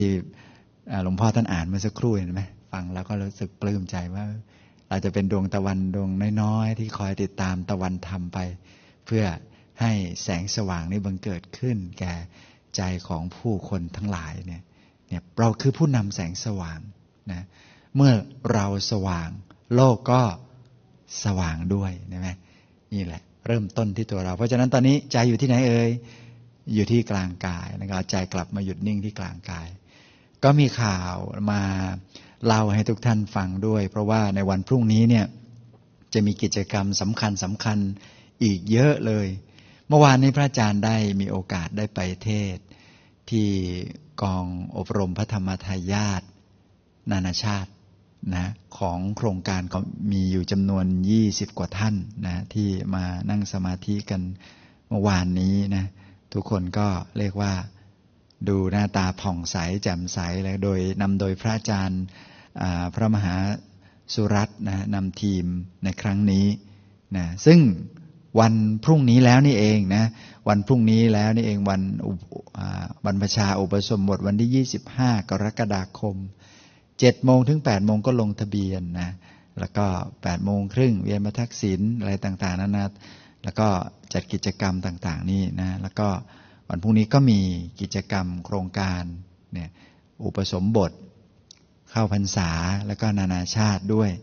หลวงพ่อท่านอ่านเมื่อสักครู่เห็นไหมฟังแล้วก็รู้สึกปลื้มใจว่าเราจะเป็นดวงตะวันดวงน้อยๆที่คอยติดตามตะวันธรรมไปเพื่อให้แสงสว่างนี้บังเกิดขึ้นแก่ใจของผู้คนทั้งหลายเนี่ยเราคือผู้นำแสงสว่างนะเมื่อเราสว่างโลกก็สว่างด้วยใช่ไหมนี่แหละเริ่มต้นที่ตัวเราเพราะฉะนั้นตอนนี้ใจอยู่ที่ไหนเอ่ยอยู่ที่กลางกายแล้วก็ใจกลับมาหยุดนิ่งที่กลางกายก็มีข่าวมาเล่าให้ทุกท่านฟังด้วยเพราะว่าในวันพรุ่งนี้เนี่ยจะมีกิจกรรมสำคัญอีกเยอะเลยเมื่อวานนี้พระอาจารย์ได้มีโอกาสได้ไปเทศที่กองอบรมพระธรรมทายาทนานาชาตินะของโครงการก็มีอยู่จำนวน20กว่าท่านนะที่มานั่งสมาธิกันเมื่อวานนี้นะทุกคนก็เรียกว่าดูหน้าตาผ่องใสแจ่มใสเลยนำโดยพระอาจารย์พระมหาสุรัตน์นะนำทีมในครั้งนี้นะซึ่งวันพรุ่งนี้แล้วนี่เองนะวันพรุ่งนี้แล้วนี่เองวันบรรพชาอุปสมบทวันที่25กรกฎาคม 7 โมงถึง 8 โมงก็ลงทะเบียนนะแล้วก็ 8 โมงครึ่งเวียนมาทักษิณอะไรต่างๆนั้นนะแล้วก็จัดกิจกรรมต่างๆนี่นะแล้วก็วันพรุ่งนี้ก็มีกิจกรรมโครงการเนี่ยอุปสมบทเข้าพรรษาแล้วก็นานาชาติด้วย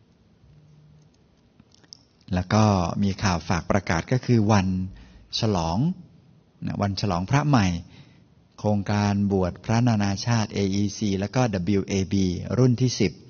แล้วก็มีข่าวฝากประกาศก็คือวันฉลองวันฉลองพระใหม่โครงการบวชพระนานาชาติ AEC แล้วก็ WAB รุ่นที่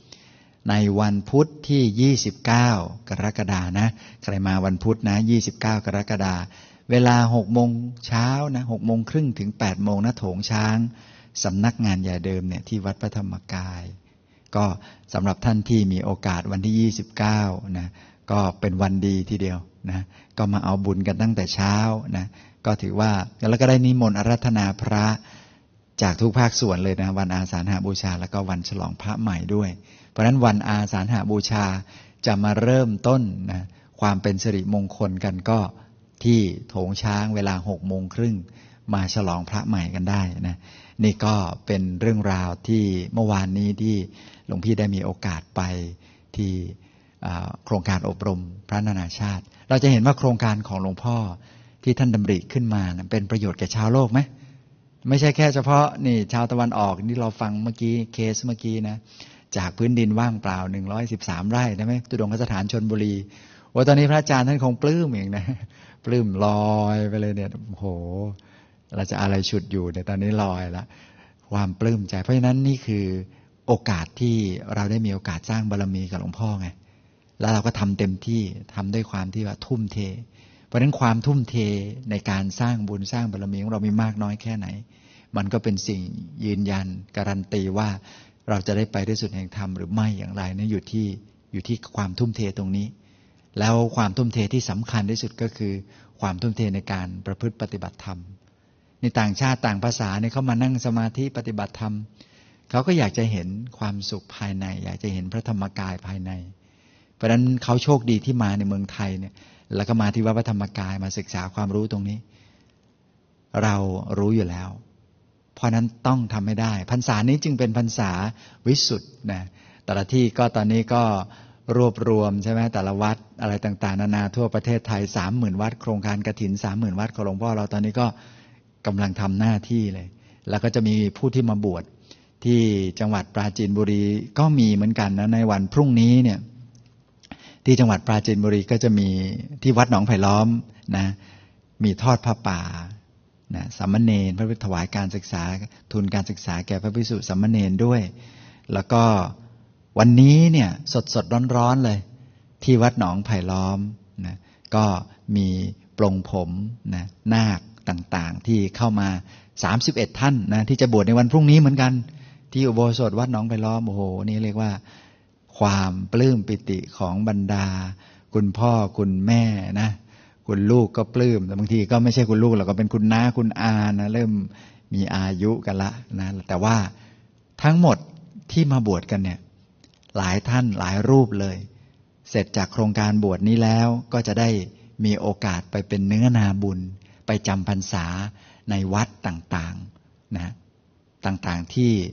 10ในวันพุธที่29กรกฎาคมนะใครมาวันพุธนะ29กรกฎาคมเวลา 6 โมงเช้านะ6 โมงครึ่งถึง 8 โมงนะโถงช้างสำนักงานใหญ่เดิมเนี่ยที่วัดพระธรรมกายก็สำหรับท่านที่มีโอกาสวันที่29นะก็เป็นวันดีทีเดียวนะก็มาเอาบุญกันตั้งแต่เช้านะก็ถือว่าแล้วก็ได้นิมนต์อาราธนาพระจากทุกภาคส่วนเลยนะวันอาสาฬหบูชาแล้วก็วันฉลองพระใหม่ด้วยเพราะฉะนั้นวันอาสาฬหบูชาจะมาเริ่มต้นนะความเป็นสิริมงคลกันก็ที่โถงช้างเวลา 6 โมงครึ่งมาฉลองพระใหม่กันได้นะนี่ก็เป็นเรื่องราวที่เมื่อวานนี้ที่หลวงพี่ได้มีโอกาสไปที่โครงการอบรมพระนานาชาติเราจะเห็นว่าโครงการของหลวงพ่อที่ท่านดำริขึ้นมานะเป็นประโยชน์แก่ชาวโลกไหมไม่ใช่แค่เฉพาะนี่ชาวตะวันออกนี่เราฟังเมื่อกี้เคสเมื่อกี้นะจากพื้นดินว่างเปล่า113ไร่ใช่ไหมตุดงคสถานชลบุรีว่าตอนนี้พระอาจารย์ท่านคงปลื้มเองนะปลื้มลอยไปเลยเนี่ยโอ้โหเราจะอะไรฉุดอยู่เนี่ยตอนนี้ลอยละความปลื้มใจเพราะฉะนั้นนี่คือโอกาสที่เราได้มีโอกาสสร้างบารมีกับหลวงพ่อไงแล้วเราก็ทำเต็มที่ทำด้วยความที่ว่าทุ่มเทเพราะฉะนั้นความทุ่มเทในการสร้างบุญสร้างบารมีของเรามีมากน้อยแค่ไหนมันก็เป็นสิ่งยืนยันการันตีว่าเราจะได้ไปที่สุดแห่งธรรมหรือไม่อย่างไรนี่อยู่ที่ความทุ่มเทตรงนี้แล้วความทุ่มเทที่สำคัญที่สุดก็คือความทุ่มเทในการประพฤติปฏิบัติธรรมในต่างชาติต่างภาษาเนี่ยเขามานั่งสมาธิปฏิบัติธรรมเขาก็อยากจะเห็นความสุขภายในอยากจะเห็นพระธรรมกายภายในเพราะฉะนั้นเขาโชคดีที่มาในเมืองไทยเนี่ยแล้วก็มาที่วัดพระธรรมกายมาศึกษาความรู้ตรงนี้เรารู้อยู่แล้วเพราะนั้นต้องทำให้ได้พรรษานี้จึงเป็นพรรษาวิสุทธ์นะแต่ละที่ก็ตอนนี้ก็รวบรวมใช่ไหมแต่ละวัดอะไรต่างๆนานาทั่วประเทศไทย 30,000 วัดโครงการกฐิน 30,000 วัดของหลวงพ่อเราตอนนี้ก็กำลังทำหน้าที่เลยแล้วก็จะมีผู้ที่มาบวชที่จังหวัดปราจีนบุรีก็มีเหมือนกันนะในวันพรุ่งนี้เนี่ยที่จังหวัดปราจีนบุรีก็จะมีที่วัดหนองไผ่ล้อมนะมีทอดผ้าป่านะสามเณรพระถวายการศึกษาทุนการศึกษาแก่พระภิกษุสามเณรด้วยแล้วก็วันนี้เนี่ยสดๆร้อนๆเลยที่วัดหนองไผ่ล้อมนะก็มีปลงผมนะนาคต่างๆที่เข้ามา31ท่านนะที่จะบวชในวันพรุ่งนี้เหมือนกันที่อุโบสถวัดหนองไผ่ล้อมโอ้โหนี่เรียกว่าความปลื้มปิติของบรรดาคุณพ่อคุณแม่นะคุณลูกก็ปลื้มแต่บางทีก็ไม่ใช่คุณลูกหรอกก็เป็นคุณน้าคุณอานะเริ่มมีอายุกันละนะแต่ว่าทั้งหมดที่มาบวชกันเนี่ยหลายท่านหลายรูปเลยเสร็จจากโครงการบวชนี้แล้วก็จะได้มีโอกาสไปเป็นเนื้อนาบุญไปจำพรรษาในวัดต่างๆนะต่างๆที่